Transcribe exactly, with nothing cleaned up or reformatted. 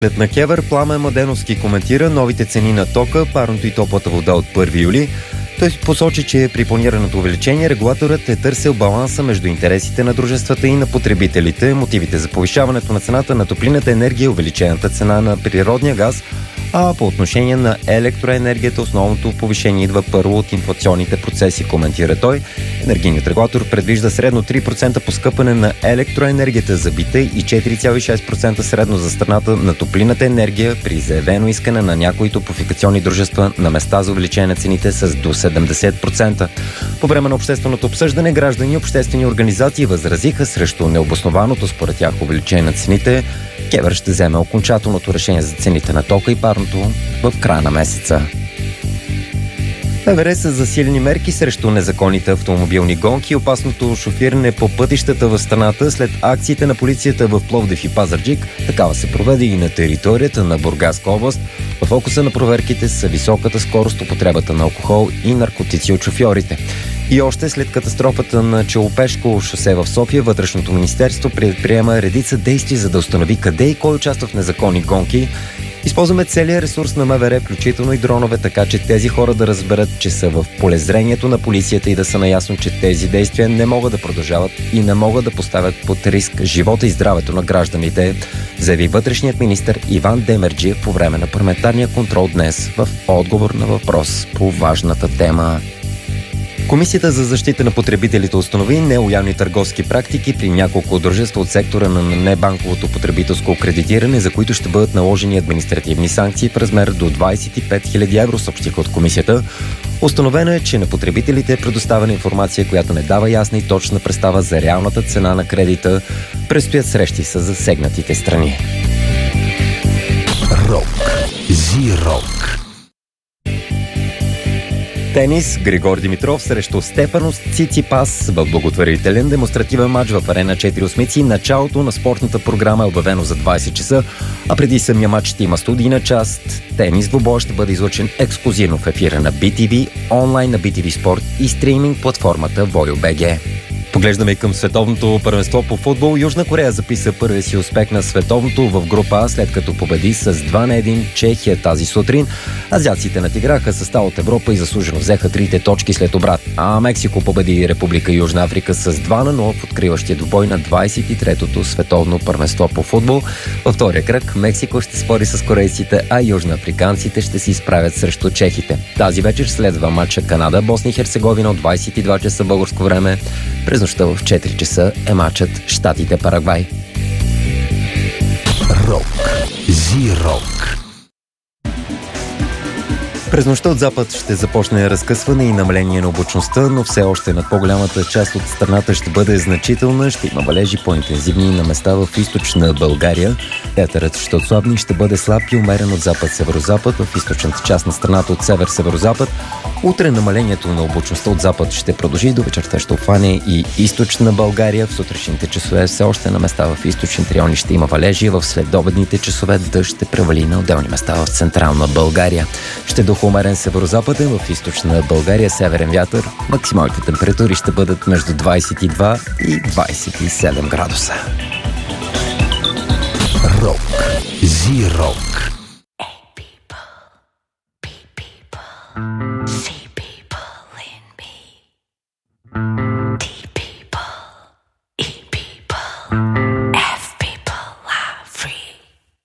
След на Кевър, Пламен Младеновски коментира новите цени на тока, парното и топлата вода от първи юли. Той посочи, че при планираното увеличение регулаторът е търсил баланса между интересите на дружествата и на потребителите. Мотивите за повишаването на цената на топлинната енергия и увеличената цена на природния газ, а по отношение на електроенергията основното повишение идва първо от инфлационните процеси, коментира той. Енергийният регулатор предвижда средно три процента поскъпане на електроенергията за бита и четири цяло и шест процента средно за страната на топлинната енергия при заявено искане на някои топлофикационни дружества на места за увеличение на цените с до седемдесет процента. По време на общественото обсъждане граждани и обществени организации възразиха срещу необоснованото според тях увеличение на цените. Кевър ще вземе окончателното решение за цените на тока и парното в края на месеца. МВР са засилени мерки срещу незаконните автомобилни гонки и опасното шофиране по пътищата в страната след акциите на полицията в Пловдив и Пазарджик. Такава се проведе и на територията на Бургаска област. В фокуса на проверките са високата скорост, употребата на алкохол и наркотици от шофьорите. И още след катастрофата на Челопешко шосе в София, Вътрешното министерство предприема редица действия, за да установи къде и кой участва в незаконни гонки. Използваме целия ресурс на МВР, включително и дронове, така че тези хора да разберат, че са в полезрението на полицията и да са наясно, че тези действия не могат да продължават и не могат да поставят под риск живота и здравето на гражданите, заяви вътрешният министър Иван Демерджиев по време на парламентарния контрол днес в отговор на въпрос по важната тема. Комисията за защита на потребителите установи нелоялни търговски практики при няколко дружества от сектора на небанковото потребителско кредитиране, за които ще бъдат наложени административни санкции в размер до двадесет и пет хиляди евро, съобщиха от комисията. Установено е, че на потребителите е предоставена информация, която не дава ясна и точна представа за реалната цена на кредита. Предстоят срещи с засегнатите страни. Рок. Зи-рок. Тенис. Григор Димитров срещу Стефанос Циципас в благотворителен демонстративен матч в Арена четири осмици. Началото на спортната програма е обявено за двадесет часа, а преди самия матч ще има студийна част. Тенис двубой ще бъде излъчен ексклузивно в ефира на би ти ви, онлайн на би ти ви Спорт и стриминг платформата Voyo.bg. Поглеждаме и към световното първенство по футбол. Южна Корея записа първия си успех на световното в група А, след като победи с два на едно Чехия тази сутрин. Азиатците надиграха състав от Европа и заслужено взеха трите точки след обрат. А Мексико победи Република Южна Африка с два на нула в откриващия двубой на двадесет и третото световно първенство по футбол. Във втория кръг Мексико ще спори с корейците, а южноафриканците ще се изправят срещу чехите. Тази вечер следва матча Канада Босна и Херцеговина от двадесет и два часа българско време. През нощта в четири часа е матчът Щатите Парагвай. Рок. Зи-рок. През нощта от запад ще започне разкъсване и намаление на облачността, но все още над по-голямата част от страната ще бъде значителна, ще има валежи по-интензивни на места в източна България. Вятърът ще отслабне и ще бъде слаб и умерен от запад-северозапад в източната част на страната от север-северозапад. Утре намалението на облачността от запад ще продължи, до вечерта ще обхване и източна България. В сутрешните часове все още на места в източните райони ще има валежи, в следобедните часове дъжд ще превали на отделни места в централна България. Ще духа умерен северозападен, в източна България северен вятър. Максималните температури ще бъдат между двадесет и два и двадесет и седем градуса. Рок. Зи-рок.